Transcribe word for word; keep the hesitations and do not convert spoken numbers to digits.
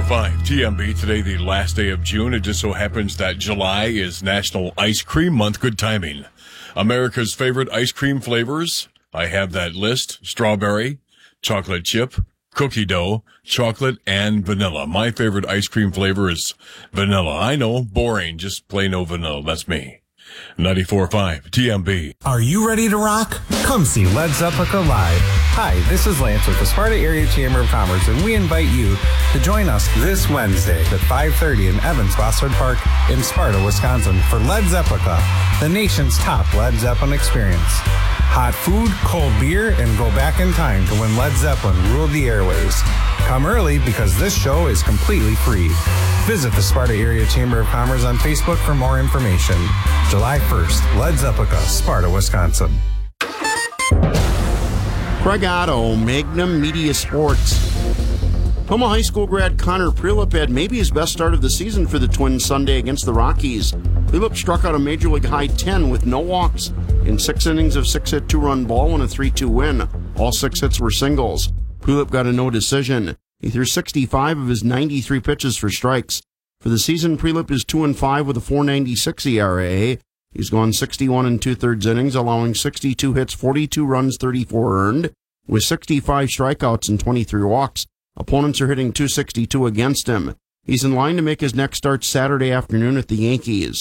ninety-four point five T M B. Today, the last day of June. It just so happens that July is National Ice Cream Month. Good timing. America's favorite ice cream flavors. I have that list. Strawberry, chocolate chip, cookie dough, chocolate, and vanilla. My favorite ice cream flavor is vanilla. I know, boring. Just plain no vanilla. That's me. ninety-four point five T M B. Are you ready to rock? Come see Led Zeppelin live. Hi, this is Lance with the Sparta Area Chamber of Commerce, and we invite you to join us this Wednesday at five thirty in Evans Bossard Park in Sparta, Wisconsin for Led Zeppelin, the nation's top Led Zeppelin experience. Hot food, cold beer, and go back in time to when Led Zeppelin ruled the airways. Come early because this show is completely free. Visit the Sparta Area Chamber of Commerce on Facebook for more information. July first, Led Zeppelin, Sparta, Wisconsin. Craig Otto, Magnum Media Sports. Puma High School grad Connor Prelip had maybe his best start of the season for the Twins Sunday against the Rockies. Prelip struck out a Major League high ten with no walks in six innings of six-hit two-run ball and a three two win. All six hits were singles. Prelip got a no decision. He threw sixty-five of his ninety-three pitches for strikes. For the season, Prelip is two and five with a four ninety-six E R A. He's gone sixty-one and two-thirds innings, allowing sixty-two hits, forty-two runs, thirty-four earned, with sixty-five strikeouts and twenty-three walks. Opponents are hitting two sixty-two against him. He's in line to make his next start Saturday afternoon at the Yankees.